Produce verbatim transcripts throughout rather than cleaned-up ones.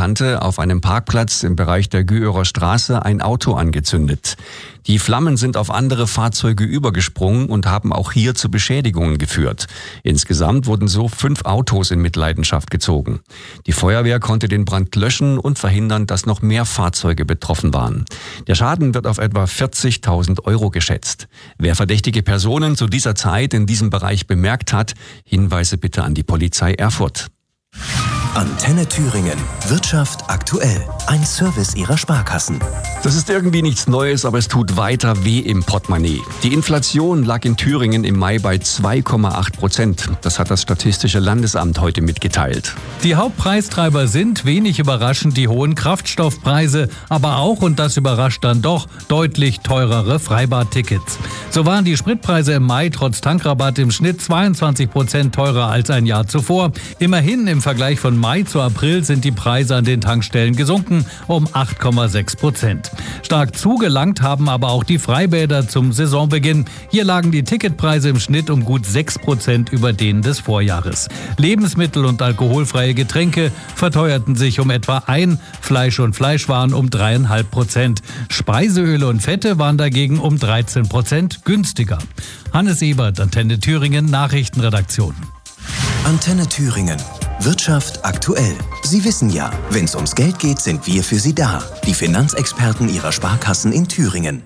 Unbekannte auf einem Parkplatz im Bereich der Güörer Straße ein Auto angezündet. Die Flammen sind auf andere Fahrzeuge übergesprungen und haben auch hier zu Beschädigungen geführt. Insgesamt wurden so fünf Autos in Mitleidenschaft gezogen. Die Feuerwehr konnte den Brand löschen und verhindern, dass noch mehr Fahrzeuge betroffen waren. Der Schaden wird auf etwa vierzigtausend Euro geschätzt. Wer verdächtige Personen zu dieser Zeit in diesem Bereich bemerkt hat, Hinweise bitte an die Polizei Erfurt. Antenne Thüringen. Wirtschaft aktuell. Ein Service Ihrer Sparkassen. Das ist irgendwie nichts Neues, aber es tut weiter weh im Portemonnaie. Die Inflation lag in Thüringen im Mai bei zwei Komma acht Prozent. Das hat das Statistische Landesamt heute mitgeteilt. Die Hauptpreistreiber sind, wenig überraschend, die hohen Kraftstoffpreise, aber auch, und das überrascht dann doch, deutlich teurere Freibadtickets. So waren die Spritpreise im Mai trotz Tankrabatt im Schnitt zweiundzwanzig Prozent teurer als ein Jahr zuvor. Immerhin im Vergleich von Mai zu April sind die Preise an den Tankstellen gesunken um acht Komma sechs Prozent. Stark zugelangt haben aber auch die Freibäder zum Saisonbeginn. Hier lagen die Ticketpreise im Schnitt um gut sechs Prozent über denen des Vorjahres. Lebensmittel und alkoholfreie Getränke verteuerten sich um etwa ein, Fleisch und Fleischwaren um drei Komma fünf Prozent. Speiseöle und Fette waren dagegen um dreizehn Prozent günstiger. Hannes Ebert, Antenne Thüringen, Nachrichtenredaktion. Antenne Thüringen. Wirtschaft aktuell. Sie wissen ja, wenn es ums Geld geht, sind wir für Sie da. Die Finanzexperten Ihrer Sparkassen in Thüringen.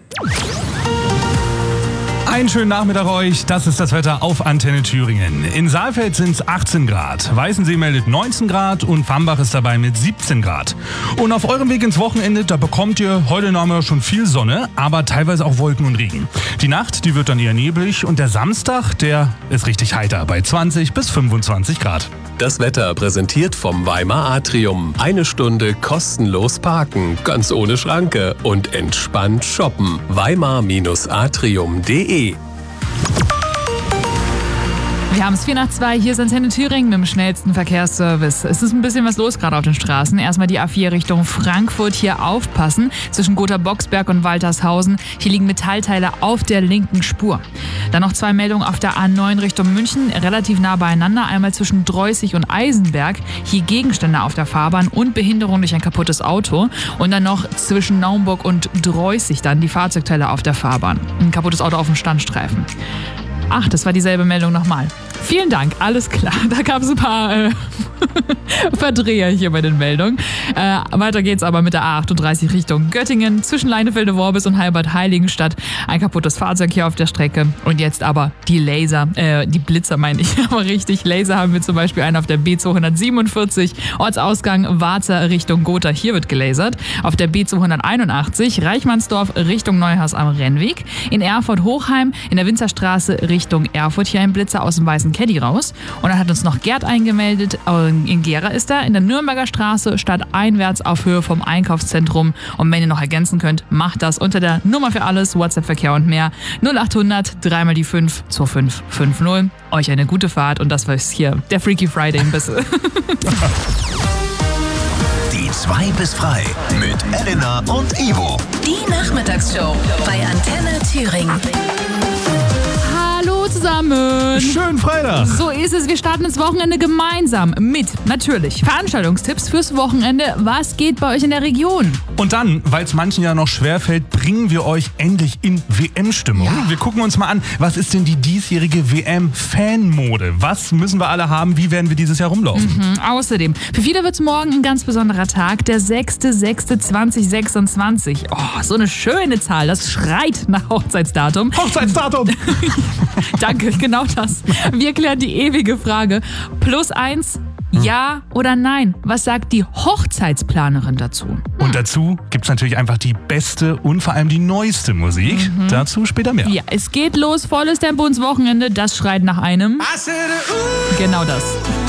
Einen schönen Nachmittag euch, das ist das Wetter auf Antenne Thüringen. In Saalfeld sind es achtzehn Grad, Weißensee meldet neunzehn Grad und Fambach ist dabei mit siebzehn Grad. Und auf eurem Weg ins Wochenende, da bekommt ihr heute Nachmittag schon viel Sonne, aber teilweise auch Wolken und Regen. Die Nacht, die wird dann eher neblig und der Samstag, der ist richtig heiter bei zwanzig bis fünfundzwanzig Grad. Das Wetter präsentiert vom Weimar Atrium. Eine Stunde kostenlos parken, ganz ohne Schranke und entspannt shoppen. weimar Atrium punkt de. Wir haben es vier nach zwei, hier ist Antenne Thüringen mit dem schnellsten Verkehrsservice. Es ist ein bisschen was los gerade auf den Straßen. Erstmal die A vier Richtung Frankfurt, hier aufpassen. Zwischen Gotha-Boxberg und Waltershausen. Hier liegen Metallteile auf der linken Spur. Dann noch zwei Meldungen auf der A neun Richtung München, relativ nah beieinander. Einmal zwischen Dreußig und Eisenberg. Hier Gegenstände auf der Fahrbahn und Behinderung durch ein kaputtes Auto. Und dann noch zwischen Naumburg und Dreußig dann die Fahrzeugteile auf der Fahrbahn. Ein kaputtes Auto auf dem Standstreifen. Ach, das war dieselbe Meldung nochmal. Vielen Dank, alles klar. Da gab es ein paar äh, Verdreher hier bei den Meldungen. Äh, weiter geht's aber mit der A achtunddreißig Richtung Göttingen, zwischen Leinefelde-Worbis und Heilbad-Heiligenstadt. Ein kaputtes Fahrzeug hier auf der Strecke. Und jetzt aber die Laser, äh, die Blitzer meine ich, aber richtig. Laser haben wir zum Beispiel einen auf der B zweihundertsiebenundvierzig, Ortsausgang Warzer Richtung Gotha, hier wird gelasert. Auf der B zweihunderteinundachtzig, Reichmannsdorf Richtung Neuhaus am Rennweg. In Erfurt-Hochheim, in der Winzerstraße Richtung Erfurt, hier ein Blitzer aus dem weißen Caddy raus. Und dann hat uns noch Gerd eingemeldet, in Gera ist er, in der Nürnberger Straße, stadteinwärts auf Höhe vom Einkaufszentrum. Und wenn ihr noch ergänzen könnt, macht das unter der Nummer für alles, WhatsApp-Verkehr und mehr, null achthundert, dreimal die fünf, zwei fünf fünf null. Euch eine gute Fahrt und das war hier der Freaky Friday ein bisschen. Die zwei bis frei mit Elena und Ivo. Die Nachmittagsshow bei Antenne Thüringen. Hallo zusammen. Schönen Freitag. So ist es, wir starten das Wochenende gemeinsam mit, natürlich, Veranstaltungstipps fürs Wochenende. Was geht bei euch in der Region? Und dann, weil es manchen ja noch schwerfällt, bringen wir euch endlich in W M-Stimmung. Ja. Wir gucken uns mal an, was ist denn die diesjährige W M-Fanmode? Was müssen wir alle haben? Wie werden wir dieses Jahr rumlaufen? Mhm. Außerdem, für viele wird es morgen ein ganz besonderer Tag, der sechster sechster zweitausendsechsundzwanzig. Oh, so eine schöne Zahl, das schreit nach Hochzeitsdatum. Hochzeitsdatum! Danke, genau das. Wir klären die ewige Frage. Plus eins, ja oder nein? Was sagt die Hochzeitsplanerin dazu? Und dazu gibt es natürlich einfach die beste und vor allem die neueste Musik. Mhm. Dazu später mehr. Ja, es geht los, volles Tempo ins Wochenende. Das schreit nach einem. Genau das.